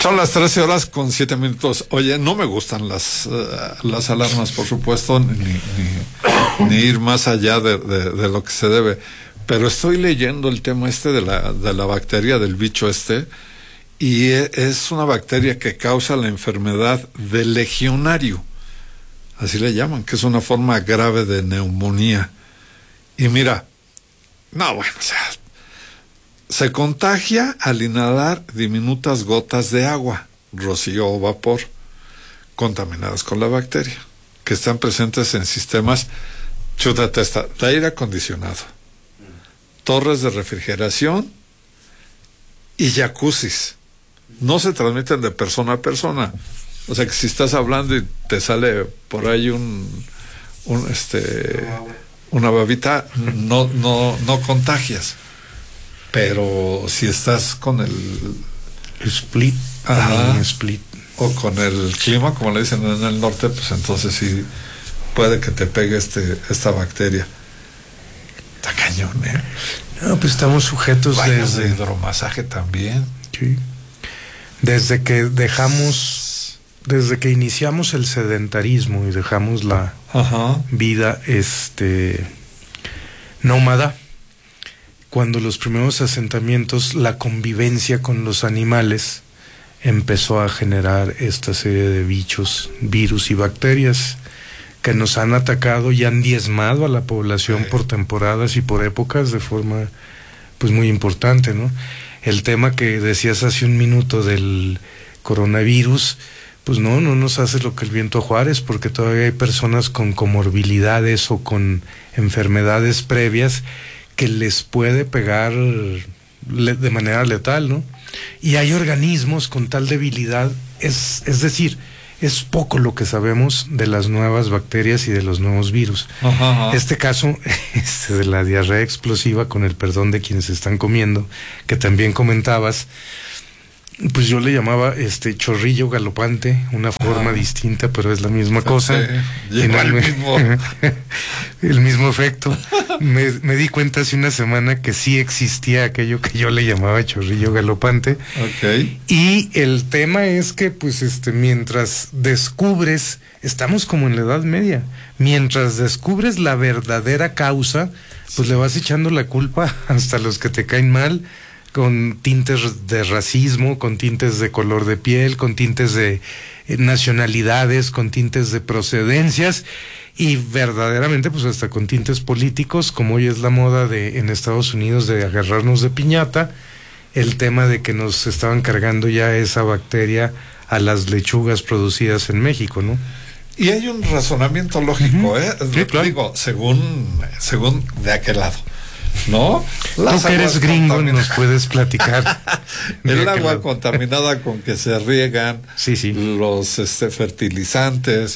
Son las 13:07. Oye, no me gustan las alarmas, por supuesto, ni ir más allá de lo que se debe. Pero estoy leyendo el tema de la bacteria, del bicho y es una bacteria que causa la enfermedad del legionario. Así le llaman, que es una forma grave de neumonía. Y mira, se contagia al inhalar diminutas gotas de agua, rocío o vapor, contaminadas con la bacteria, que están presentes en sistemas, de aire acondicionado, torres de refrigeración y jacuzzis. No se transmiten de persona a persona. O sea que si estás hablando y te sale por ahí una babita, no contagias. Pero si estás con el split, o con el clima, como le dicen en el norte, pues entonces sí puede que te pegue esta bacteria. Está cañón, No, pues estamos sujetos de hidromasaje también. Sí. Desde que iniciamos el sedentarismo y dejamos la vida nómada, cuando los primeros asentamientos, la convivencia con los animales empezó a generar esta serie de bichos, virus y bacterias que nos han atacado y han diezmado a la población por temporadas y por épocas de forma pues muy importante, ¿no? El tema que decías hace un minuto del coronavirus, pues no nos hace lo que el viento a Juárez, porque todavía hay personas con comorbilidades o con enfermedades previas que les puede pegar de manera letal, ¿no? Y hay organismos con tal debilidad, es decir, es poco lo que sabemos de las nuevas bacterias y de los nuevos virus. Este caso de la diarrea explosiva, con el perdón de quienes están comiendo, que también comentabas, pues yo le llamaba chorrillo galopante, una forma distinta, pero es la misma cosa. El mismo efecto. Me di cuenta hace una semana que sí existía aquello que yo le llamaba chorrillo galopante. Y el tema es que pues mientras descubres, estamos como en la Edad Media, mientras descubres la verdadera causa, pues le vas echando la culpa hasta los que te caen mal, con tintes de racismo, con tintes de color de piel, con tintes de nacionalidades, con tintes de procedencias y verdaderamente pues hasta con tintes políticos, como hoy es la moda en Estados Unidos de agarrarnos de piñata, el tema de que nos estaban cargando ya esa bacteria a las lechugas producidas en México, ¿no? Y hay un razonamiento lógico, Sí, claro. Digo, según de aquel lado, ¿no? Tú que eres gringo nos puedes platicar. El agua contaminada con que se riegan los fertilizantes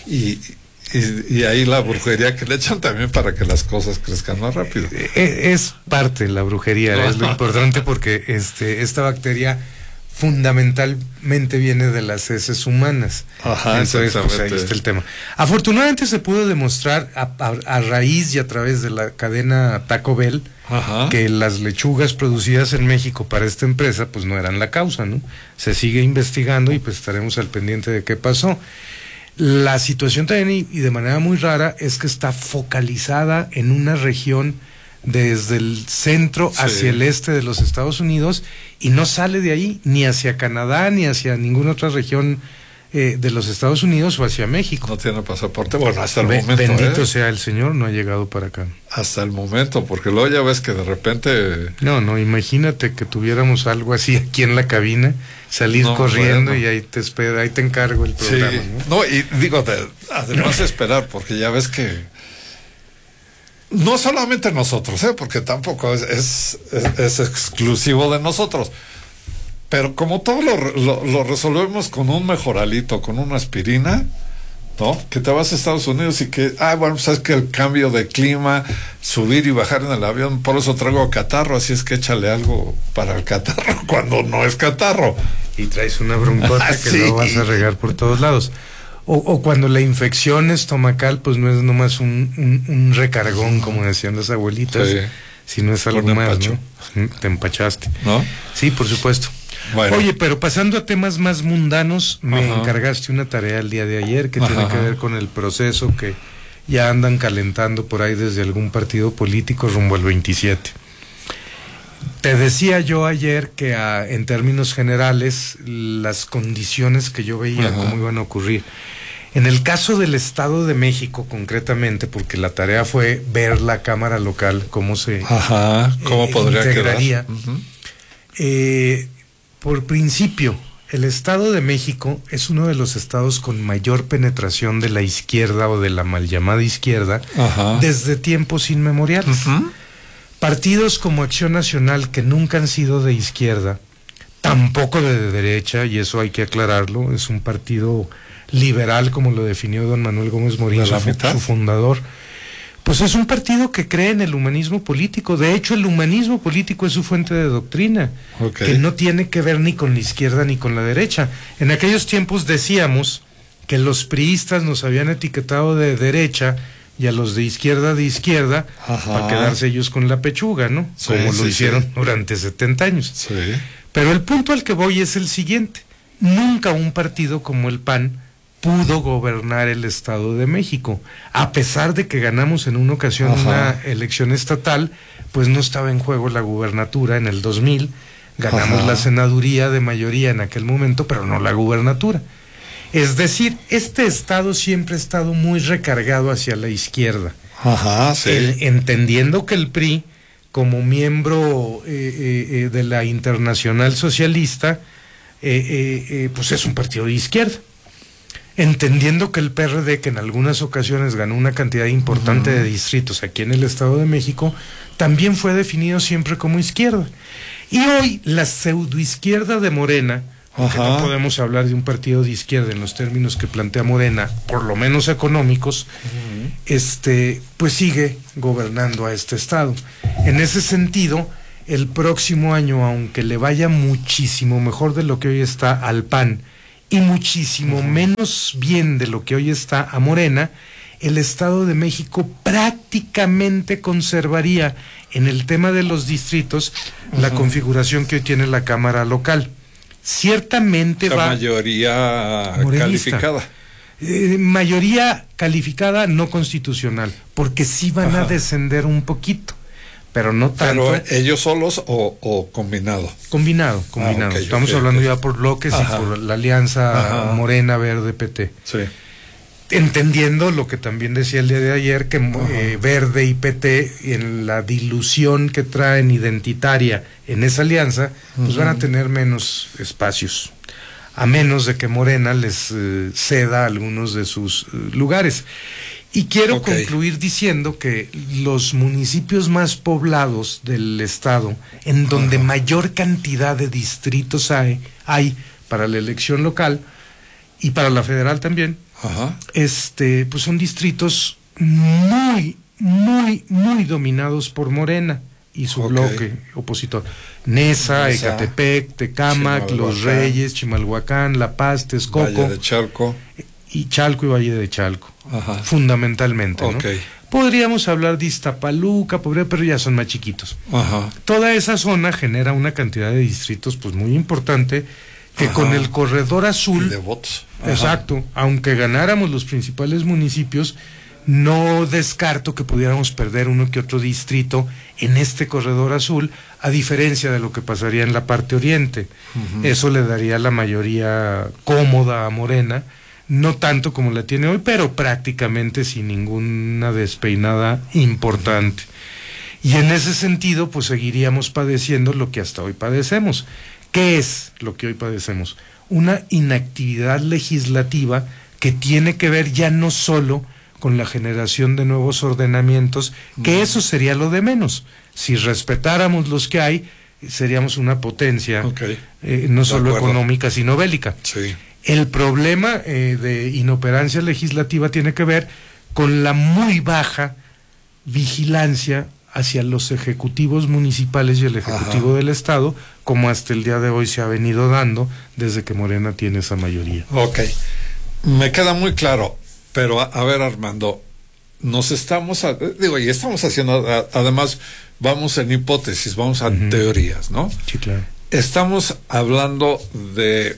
y ahí la brujería que le echan también para que las cosas crezcan más rápido. Es parte de la brujería, es lo importante, porque esta bacteria fundamentalmente viene de las heces humanas. Entonces, pues ahí está el tema. Afortunadamente se pudo demostrar a raíz y a través de la cadena Taco Bell que las lechugas producidas en México para esta empresa pues no eran la causa, ¿no? Se sigue investigando y pues estaremos al pendiente de qué pasó. La situación también, y de manera muy rara, es que está focalizada en una región desde el centro hacia el este de los Estados Unidos y no sale de ahí ni hacia Canadá ni hacia ninguna otra región de los Estados Unidos o hacia México. No tiene pasaporte, bueno, hasta el momento. Bendito sea el Señor, no ha llegado para acá. Hasta el momento, porque luego ya ves que de repente... No, imagínate que tuviéramos algo así aquí en la cabina, salir corriendo y ahí te espera, ahí te encargo el programa. No, y digo, además esperar, porque ya ves que no solamente nosotros, porque tampoco es exclusivo de nosotros, pero como todo lo resolvemos con un mejoralito, con una aspirina, ¿no? Que te vas a Estados Unidos y que, bueno, sabes que el cambio de clima, subir y bajar en el avión, por eso traigo catarro, así es que échale algo para el catarro cuando no es catarro. Y traes una broncota que luego vas a regar por todos lados. O cuando la infección estomacal, pues no es nomás un recargón, como decían las abuelitas, sino es algo más, ¿no? Te empachaste, ¿no? Sí, por supuesto. Bueno. Oye, pero pasando a temas más mundanos, me Ajá. encargaste una tarea el día de ayer que tiene Ajá. que ver con el proceso que ya andan calentando por ahí desde algún partido político rumbo al 27. Te decía yo ayer que en términos generales las condiciones que yo veía Ajá. cómo iban a ocurrir. En el caso del Estado de México concretamente, porque la tarea fue ver la Cámara local, cómo se Ajá, ¿cómo podría integraría. quedar? Ujú. Por principio, el Estado de México es uno de los estados con mayor penetración de la izquierda o de la mal llamada izquierda Ajá. desde tiempos inmemoriales. Ujú. Partidos como Acción Nacional, que nunca han sido de izquierda, tampoco de derecha, y eso hay que aclararlo, es un partido liberal, como lo definió don Manuel Gómez Morín, ¿De la mitad? su fundador. Pues es un partido que cree en el humanismo político. De hecho, el humanismo político es su fuente de doctrina, Ok. que no tiene que ver ni con la izquierda ni con la derecha. En aquellos tiempos decíamos que los priistas nos habían etiquetado de derecha y a los de izquierda, Ajá. para quedarse ellos con la pechuga, ¿no? Sí, Como lo sí, hicieron sí. durante 70 años. Sí. Pero el punto al que voy es el siguiente. Nunca un partido como el PAN pudo gobernar el Estado de México. A pesar de que ganamos en una ocasión Ajá. una elección estatal, pues no estaba en juego la gubernatura en el 2000. Ganamos Ajá. la senaduría de mayoría en aquel momento, pero no la gubernatura. Es decir, este Estado siempre ha estado muy recargado hacia la izquierda. Ajá, sí. Entendiendo que el PRI, como miembro de la Internacional Socialista, pues es un partido de izquierda. Entendiendo que el PRD, que en algunas ocasiones ganó una cantidad importante de distritos aquí en el Estado de México, también fue definido siempre como izquierda. Y hoy la pseudoizquierda de Morena, aunque Ajá. no podemos hablar de un partido de izquierda en los términos que plantea Morena, por lo menos económicos, pues sigue gobernando a este Estado. En ese sentido, el próximo año, aunque le vaya muchísimo mejor de lo que hoy está al PAN, y muchísimo menos bien de lo que hoy está a Morena, el Estado de México prácticamente conservaría en el tema de los distritos la configuración que hoy tiene la Cámara local. Ciertamente La va mayoría morenista. calificada. Mayoría calificada no constitucional, porque sí van Ajá. a descender un poquito, pero no tanto. ¿Pero ellos solos o combinado? Combinado. ok, Estamos ok, hablando ok. ya por bloques Ajá. y por la alianza Ajá. Morena, Verde, PT. Sí. Entendiendo lo que también decía el día de ayer, que Verde y PT, en la dilución que traen identitaria en esa alianza, pues van a tener menos espacios, a menos de que Morena les ceda algunos de sus lugares. Y quiero Ok. concluir diciendo que los municipios más poblados del estado, en donde mayor cantidad de distritos hay para la elección local y para la federal también, Ajá. pues son distritos muy, muy, muy dominados por Morena y su Ok. bloque opositor. Nesa, Nesa, Ecatepec, Tecámac, Los Chimalhuacán, Reyes, Chimalhuacán, La Paz, Texcoco, Valle de Chalco. y Chalco y Valle de Chalco, Ajá. fundamentalmente, ¿no? Ok. Podríamos hablar de Iztapaluca, pero ya son más chiquitos. Ajá. Toda esa zona genera una cantidad de distritos pues muy importante que Ajá. con el corredor azul, De votos. Ajá. exacto, aunque ganáramos los principales municipios, no descarto que pudiéramos perder uno que otro distrito en este corredor azul, a diferencia de lo que pasaría en la parte oriente. Eso le daría la mayoría cómoda a Morena, no tanto como la tiene hoy, pero prácticamente sin ninguna despeinada importante. Y en ese sentido, pues seguiríamos padeciendo lo que hasta hoy padecemos. ¿Qué es lo que hoy padecemos? Una inactividad legislativa que tiene que ver ya no solo con la generación de nuevos ordenamientos, que eso sería lo de menos. Si respetáramos los que hay, seríamos una potencia, Ok. no solo acuerdo. económica, sino bélica. Sí. El problema de inoperancia legislativa tiene que ver con la muy baja vigilancia hacia los ejecutivos municipales y el ejecutivo Ajá. del Estado, como hasta el día de hoy se ha venido dando desde que Morena tiene esa mayoría. Ok. Me queda muy claro, pero a ver, Armando, nos estamos, y estamos haciendo, además, vamos en hipótesis, vamos a teorías, ¿no? Sí, claro. estamos hablando de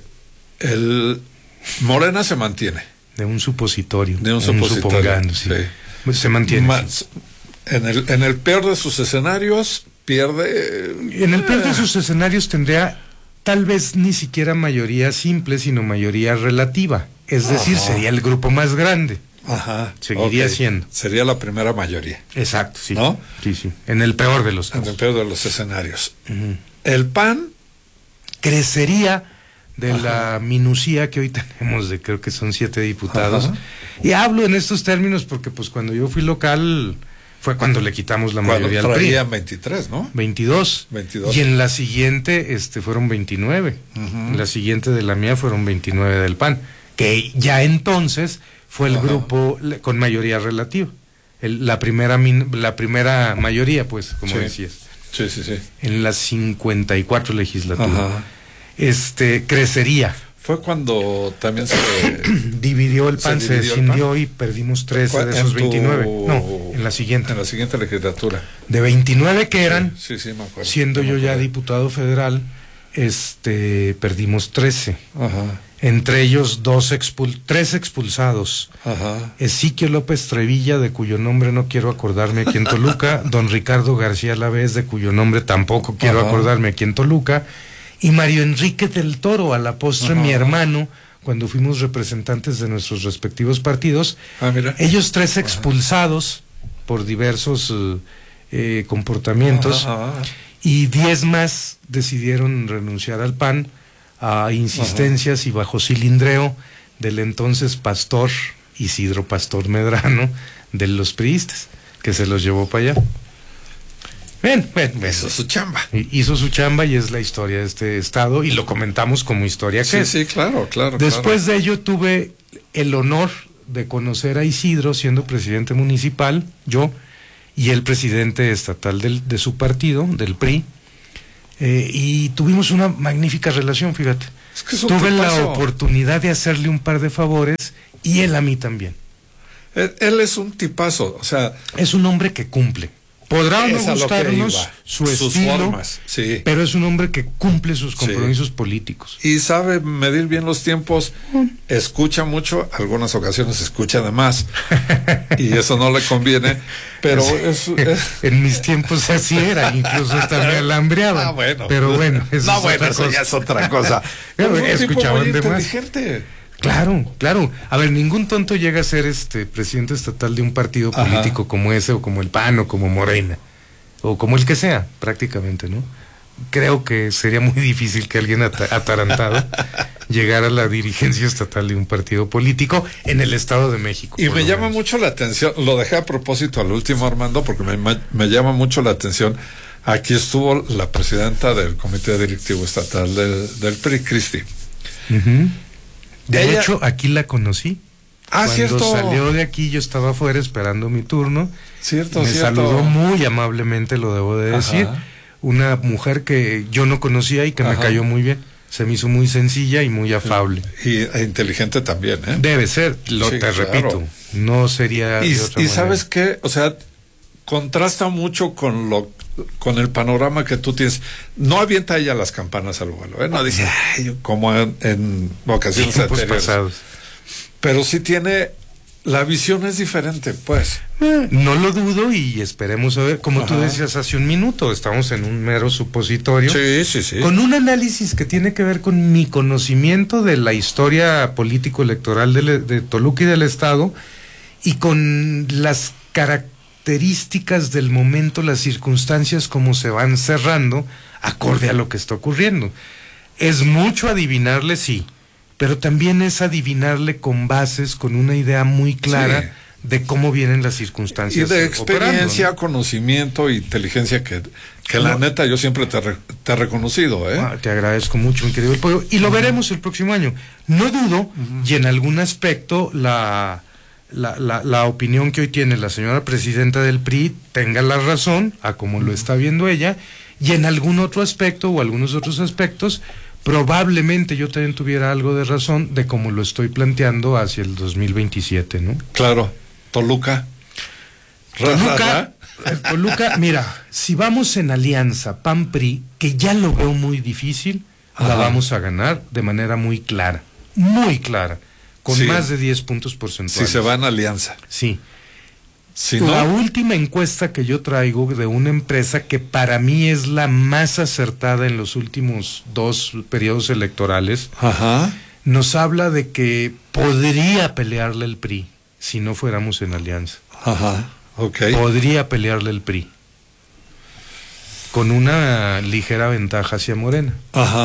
Morena se mantiene. De un supositorio. De un supositorio. Supongando, sí. Se mantiene. Sí. En el peor de sus escenarios, pierde. En el peor de sus escenarios tendría tal vez ni siquiera mayoría simple, sino mayoría relativa. Es decir, sería el grupo más grande. Ajá. Seguiría siendo. Sería la primera mayoría. Exacto, sí. ¿No? Sí, sí. En el peor de los casos. En el peor de los escenarios. El PAN crecería de la minucia que hoy tenemos, de creo que son 7 diputados. Y hablo en estos términos porque pues cuando yo fui local fue cuando le quitamos la mayoría al PRI. Traían 23, ¿no? 22. Y en la siguiente fueron 29. En la siguiente de la mía fueron 29 del PAN, que ya entonces fue el grupo con mayoría relativa. La primera mayoría, pues, como decías. Sí, sí, sí. En las 54 legislaturas. Crecería. Fue cuando también se dividió el PAN, se descindió y perdimos 13 de esos 29. No, en la siguiente. En la siguiente legislatura. De 29 que eran, sí, me acuerdo. Siendo yo ya diputado federal, perdimos 13. Ajá. Entre ellos 3 expulsados. Ajá. Ezequiel López Trevilla, de cuyo nombre no quiero acordarme aquí en Toluca, don Ricardo García Lavés, de cuyo nombre tampoco quiero acordarme aquí en Toluca, y Mario Enrique del Toro, a la postre mi hermano, cuando fuimos representantes de nuestros respectivos partidos. Mira. Ellos 3 expulsados por diversos comportamientos, y 10 más decidieron renunciar al PAN a insistencias y bajo cilindreo del entonces pastor Isidro Pastor Medrano, de los priistas, que se los llevó para allá. Ven. Hizo su chamba. Hizo su chamba y es la historia de este estado, y lo comentamos como historia que es. Sí, claro. Después de ello tuve el honor de conocer a Isidro siendo presidente municipal, yo, y el presidente estatal de su partido, del PRI, y tuvimos una magnífica relación, fíjate. Tuve la oportunidad de hacerle un par de favores y él a mí también. Él es un tipazo, o sea... Es un hombre que cumple. Podrá no gustarnos sus estilo, formas, sí. Pero es un hombre que cumple sus compromisos políticos. Y sabe medir bien los tiempos, escucha mucho, algunas ocasiones escucha de más, y eso no le conviene, pero en mis tiempos así era, incluso hasta me alambreaban. Bueno. Pero bueno, eso ya es otra cosa. Escuchaban de más. Inteligente. Claro. A ver, ningún tonto llega a ser presidente estatal de un partido político como ese, o como el PAN, o como Morena, o como el que sea, prácticamente, ¿no? Creo que sería muy difícil que alguien atarantado llegara a la dirigencia estatal de un partido político en el Estado de México. Y me llama mucho la atención, lo dejé a propósito al último, Armando, porque me llama mucho la atención. Aquí estuvo la presidenta del Comité Directivo Estatal del PRI, Cristi. De hecho, aquí la conocí. Cierto. Cuando salió de aquí, yo estaba afuera esperando mi turno. Cierto. Saludó muy amablemente, lo debo de decir. Una mujer que yo no conocía y que me cayó muy bien. Se me hizo muy sencilla y muy afable. E inteligente también, ¿eh? Debe ser, repito. No sería de otra manera. ¿Sabes qué? O sea, contrasta mucho con el panorama que tú tienes. No avienta ella las campanas al vuelo, ¿eh? No dice, como en ocasiones anteriores. Pasados. Pero sí tiene, la visión es diferente, pues. No lo dudo, y esperemos a ver, como tú decías hace un minuto, estamos en un mero supositorio. Sí. Con un análisis que tiene que ver con mi conocimiento de la historia político-electoral de Toluca y del Estado, y con las características del momento, las circunstancias como se van cerrando, acorde a lo que está ocurriendo. Es mucho adivinarle, sí, pero también es adivinarle con bases, con una idea muy clara de cómo vienen las circunstancias. Y de experiencia, ¿no? Conocimiento e inteligencia que la neta yo siempre te he reconocido, ¿eh? Te agradezco mucho, mi querido Pollo, y lo veremos el próximo año. No dudo, y en algún aspecto la opinión que hoy tiene la señora presidenta del PRI tenga la razón, a como lo está viendo ella, y en algún otro aspecto o algunos otros aspectos probablemente yo también tuviera algo de razón de cómo lo estoy planteando hacia el 2027, ¿no? Claro. Toluca, Toluca, mira, si vamos en alianza PAN-PRI, que ya lo veo muy difícil, la vamos a ganar de manera muy clara, con más de 10 puntos porcentuales. Si se va en alianza. Sí. Si la no, última encuesta que yo traigo de una empresa que para mí es la más acertada en los últimos 2 periodos electorales, nos habla de que podría pelearle el PRI si no fuéramos en alianza. Podría pelearle el PRI con una ligera ventaja hacia Morena.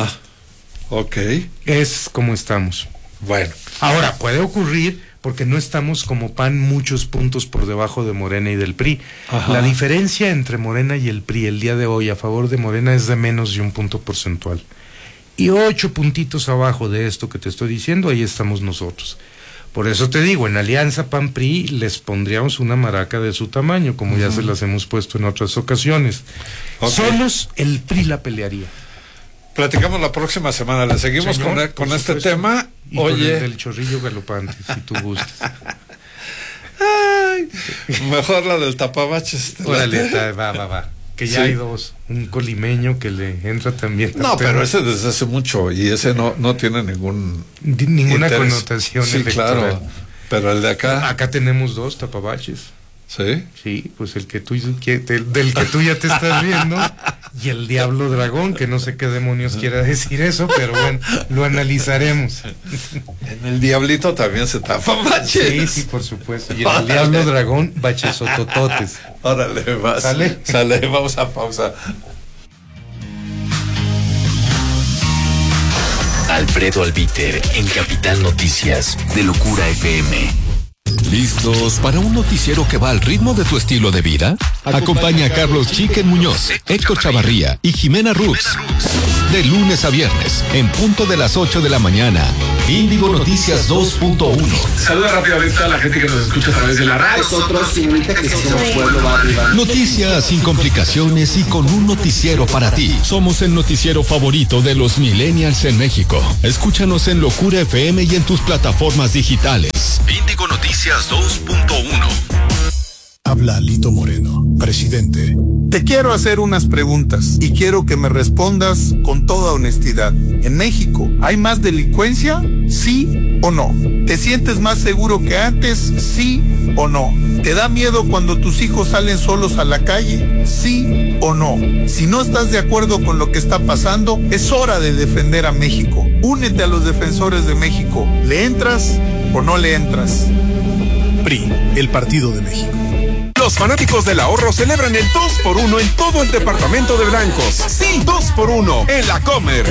Es como estamos. Bueno. Ahora, puede ocurrir porque no estamos como PAN muchos puntos por debajo de Morena y del PRI. La diferencia entre Morena y el PRI el día de hoy a favor de Morena es de menos de 1 punto porcentual. Y 8 puntitos abajo de esto que te estoy diciendo, ahí estamos nosotros. Por eso te digo, en alianza PAN-PRI les pondríamos una maraca de su tamaño, como ya se las hemos puesto en otras ocasiones. Solos el PRI la pelearía. Platicamos la próxima semana, le seguimos con este tema. Y oye, con el del chorrillo galopante, si tú gustas. Ay, mejor la del tapabaches. Órale, va. Que ya hay 2. Un colimeño que le entra también. No, pero ese desde hace mucho y ese no tiene ninguna interés. Connotación electoral. Claro. Pero el de acá. Acá tenemos 2 tapabaches. ¿Sí? Sí, pues del que tú ya te estás viendo, y el Diablo Dragón, que no sé qué demonios quiera decir eso, pero bueno, lo analizaremos. En el Diablito también se tapa baches. Sí, por supuesto. Y en el Diablo Dragón, bachesotototes. Órale, vas. Sale, vamos a pausa. Alfredo Albiter en Capital Noticias de Locura FM. ¿Listos para un noticiero que va al ritmo de tu estilo de vida? Acompaña a Carlos Chiquen Muñoz, Héctor Chavarría y Jimena Rux. De lunes a viernes, en punto de las 8 de la mañana. Índigo Noticias 2.1. Saluda rápidamente a la gente que nos escucha a través de la radio. Nosotros, señorita, que somos pueblo, va arriba. Noticias sin complicaciones y con un noticiero para ti. Somos el noticiero favorito de los millennials en México. Escúchanos en Locura FM y en tus plataformas digitales. Índigo Noticias 2.1. Habla Lito Moreno, presidente. Te quiero hacer unas preguntas y quiero que me respondas con toda honestidad. ¿En México hay más delincuencia? ¿Sí o no? ¿Te sientes más seguro que antes? ¿Sí o no? ¿Te da miedo cuando tus hijos salen solos a la calle? ¿Sí o no? Si no estás de acuerdo con lo que está pasando, es hora de defender a México. Únete a los defensores de México. ¿Le entras o no le entras? PRI, el Partido de México. Los fanáticos del ahorro celebran el 2x1 en todo el departamento de Blancos. Sí, 2x1 en la Comer.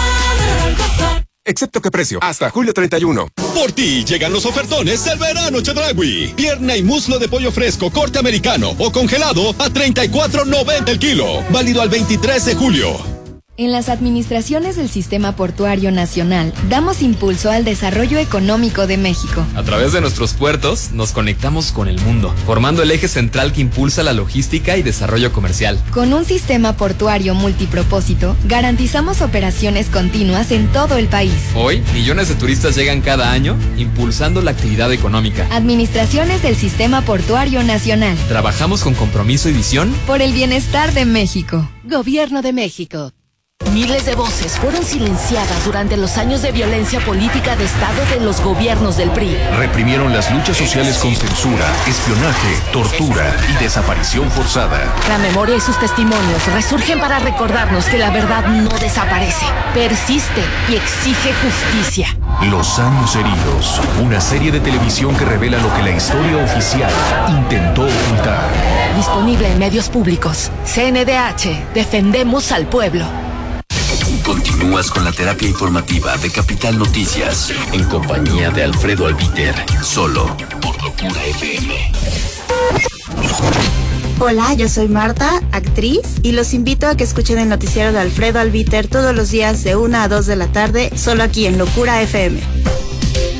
Excepto que precio, hasta julio 31. Por ti llegan los ofertones del verano Chedraui. Pierna y muslo de pollo fresco, corte americano o congelado a $34.90 el kilo. Válido al 23 de julio. En las administraciones del Sistema Portuario Nacional, damos impulso al desarrollo económico de México. A través de nuestros puertos, nos conectamos con el mundo, formando el eje central que impulsa la logística y desarrollo comercial. Con un sistema portuario multipropósito, garantizamos operaciones continuas en todo el país. Hoy, millones de turistas llegan cada año, impulsando la actividad económica. Administraciones del Sistema Portuario Nacional. Trabajamos con compromiso y visión por el bienestar de México. Gobierno de México. Miles de voces fueron silenciadas durante los años de violencia política de Estado de los gobiernos del PRI. Reprimieron las luchas sociales con censura, espionaje, tortura y desaparición forzada. La memoria y sus testimonios resurgen para recordarnos que la verdad no desaparece, persiste y exige justicia. Los años heridos, una serie de televisión que revela lo que la historia oficial intentó ocultar. Disponible en medios públicos. CNDH, defendemos al pueblo. Continúas con la terapia informativa de Capital Noticias, en compañía de Alfredo Albiter, solo por Locura FM. Hola, yo soy Marta, actriz, y los invito a que escuchen el noticiero de Alfredo Albiter todos los días de 1 a 2 de la tarde, solo aquí en Locura FM.